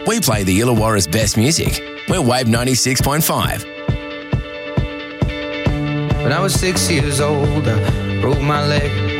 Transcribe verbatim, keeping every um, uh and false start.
We play the Illawarra's best music. We're Wave ninety-six point five. When I was six years old, I broke my leg.